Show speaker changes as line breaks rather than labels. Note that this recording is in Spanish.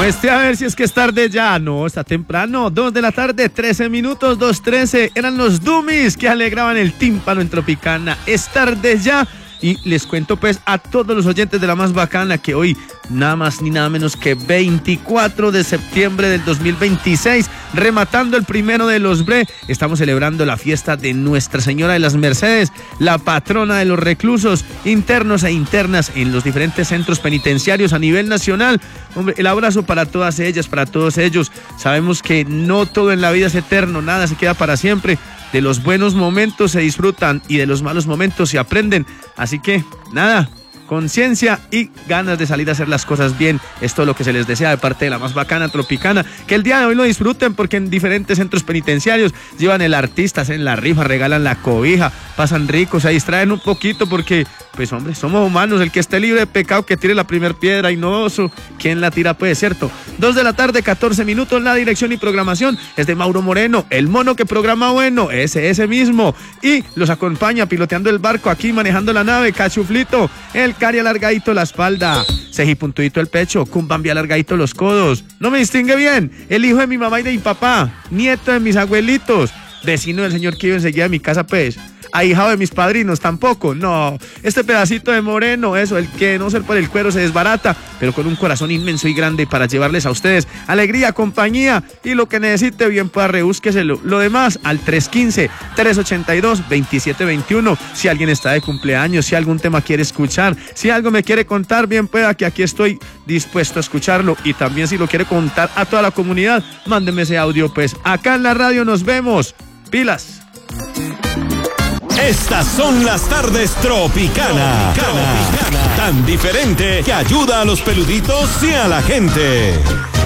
Muestre a ver si es que es tarde ya. No, está temprano. 2 de la tarde, 13 minutos, 2:13. Eran los Dummies que alegraban el tímpano en Tropicana. Es tarde ya. Y les cuento pues a todos los oyentes de La Más Bacana que hoy, nada más ni nada menos que 24 de septiembre del 2026, rematando el primero de los BRE, estamos celebrando la fiesta de Nuestra Señora de las Mercedes, la patrona de los reclusos internos e internas en los diferentes centros penitenciarios a nivel nacional. Hombre, el abrazo para todas ellas, para todos ellos. Sabemos que no todo en la vida es eterno, nada se queda para siempre. De los buenos momentos se disfrutan y de los malos momentos se aprenden. Así que, nada, conciencia y ganas de salir a hacer las cosas bien. Es todo lo que se les desea de parte de La Más Bacana Tropicana. Que el día de hoy lo disfruten porque en diferentes centros penitenciarios llevan el artista, hacen la rifa, regalan la cobija, pasan ricos, se distraen un poquito porque, pues hombre, somos humanos. El que esté libre de pecado que tire la primer piedra y no oso. ¿Quién la tira pues, cierto? 2 de la tarde, 14 minutos. La dirección y programación es de Mauro Moreno, el mono que programa bueno, ese mismo. Y los acompaña piloteando el barco aquí, manejando la nave, Cachuflito, el Cari alargadito la espalda, Ceji puntudito el pecho, Cumbambi alargadito los codos. No me distingue bien, el hijo de mi mamá y de mi papá, nieto de mis abuelitos, vecino del señor que vive enseguida de mi casa pues. Ahijado de mis padrinos, tampoco, no. Este pedacito de moreno, eso, el que no ser por el cuero se desbarata, pero con un corazón inmenso y grande para llevarles a ustedes alegría, compañía y lo que necesite, bien pueda rebúsqueselo. Lo demás al 315-382-2721. Si alguien está de cumpleaños, si algún tema quiere escuchar, si algo me quiere contar, bien pueda que aquí estoy dispuesto a escucharlo. Y también si lo quiere contar a toda la comunidad, mándeme ese audio pues. Acá en la radio nos vemos. Pilas.
Estas son las tardes Tropicana. Tan diferente que ayuda a los peluditos y a la gente.